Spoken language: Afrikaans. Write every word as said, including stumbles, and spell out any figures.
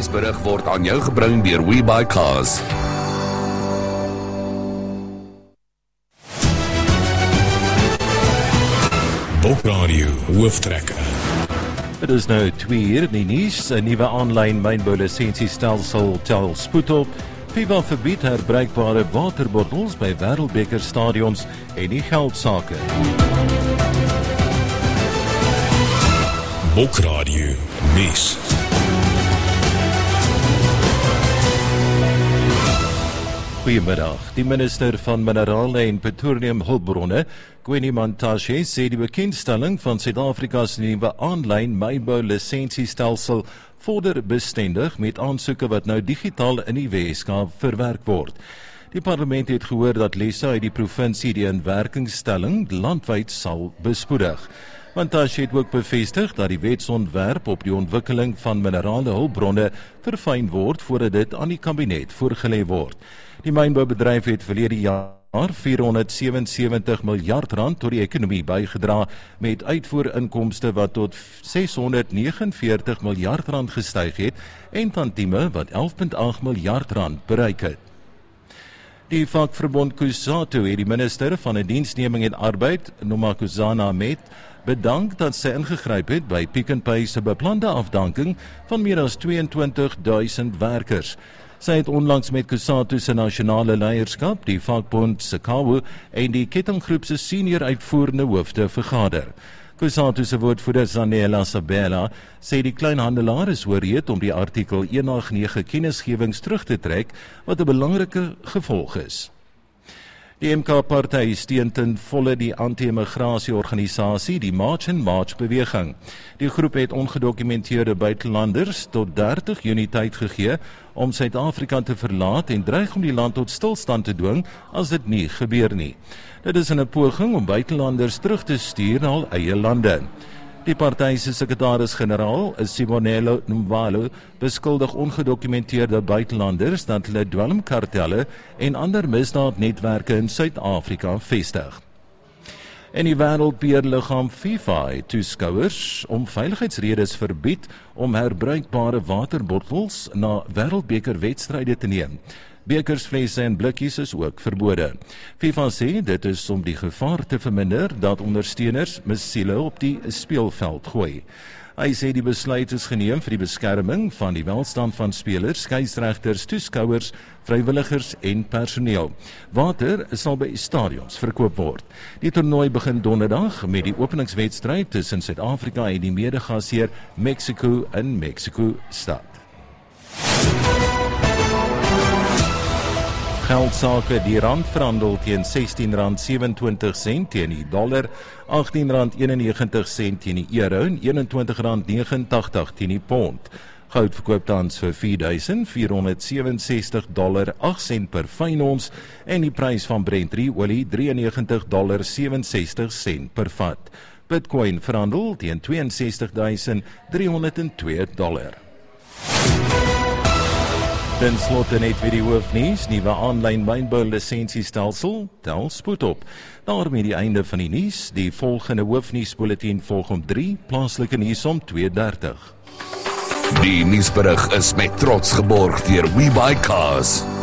nuusberig word aan jou gebring deur WeBuyCars. Bookradio hooftrekker. Dit is nou twee uur in die nuus. 'n Nuwe aanlyn mynbou-lisensiestelsel tel spoed op. FIFA verbied herbruikbare waterbottels by Wêreldbeker stadions en nie geldsake. Bookradio nuus. Goeiemiddag. Die minister van Minerale en Petroleum Hulpbronne, Gwyneth Mantashe, sê die bekendstelling van Suid-Afrika se nuwe aanlyn mynbou-lisensiestelsel vorder bestendig met aansoeke wat nou digitaal in die Weskaap verwerk word. Die parlement het gehoor dat lesse uit die provinsie die inwerkingstelling landwyd sal bespoedig. Mantashe het ook bevestig dat die wetsontwerp op die ontwikkeling van minerale hulpbronne verfyn word voordat dit aan die kabinet voorgelê word. Die mynboubedryf het verlede jaar vierhonderdsewensewentig miljard rand tot die ekonomie bygedra met uitvoerinkomste wat tot seshonderdnegenveertig miljard rand gestyg het en tantieme wat elf komma agt miljard rand bereik het. Die vakverbond Cusatu het die minister van 'n diensneming en arbeid, Nomakuzana Ahmed, bedank dat sy ingegryp het by Pick n Pay se beplande afdanking van meer as tweeëntwintig duisend werkers. Sy het onlangs met Cusatu se nasionale leierskap, die vakbond Sekawu en die kettinggroep se senior uitvoerende hoofde vergader. Cusatu se woordvoerder Zanella Sabela sê die kleinhandelaar is oorreed om die artikel honderd nege kennisgewings terug te trek, wat 'n belangrike gevolg is. Die M K-party steun ten volle die anti-immigrasie-organisasie, die March and March beweging. Die groep het ongedokumenteerde buitelanders tot dertig Junie tyd gegee om Suid-Afrika te verlaat en dreig om die land tot stilstand te dwing as dit nie gebeur nie. Dit is in 'n poging om buitelanders terug te stuur na hul eie lande. Die party se sekretaris-generaal, Sibonelo Numvalo, beskuldig ongedokumenteerde buitelanders dat hulle dwelmkartelle en ander misdaadnetwerke in Suid-Afrika vestig. En die wêreldbeheerliggaam FIFA het toeskouers om veiligheidsredes verbied om herbruikbare waterbottels na wêreldbekerwedstryde te neem. Bekers, flesse en blikkies is ook verbode. FIFA sê dit is om die gevaar te verminder dat ondersteuners missiele op die speelveld gooi. Hy sê die besluit is geneem vir die beskerming van die welstand van spelers, skeieregters, toeskouers, vrywilligers en personeel. Water sal by stadions verkoop word. Die toernooi begin donderdag met die openingswedstryd tussen Suid-Afrika en die medegasheer Mexico in Mexico-stad. Geldsake, die rand verhandel teen sestien rand sewenentwintig sent teen die dollar, agttien rand eenennegentig sent teen die euro en eenentwintig rand negenentagtig teen die pond. Goud verkoop tans vir vier duisend vierhonderdsewenensestig dollar agt sent per fyn ons en die prys van Brent olie drieënnegentig dollar sewenensestig sent per vat. Bitcoin verhandel teen ses twee ses duisend driehonderdtwee dollar. Ten slotte net weer die hoofnuus, nuwe aanlyn mynbou-lisensiestelsel tel spoed op. Daarmee die einde van die nuus. Die volgende hoofnuusbulletin volg om drie, plaaslike nuus om twee dertig. Die nuusberig is met trots geborg deur WeBuyCars.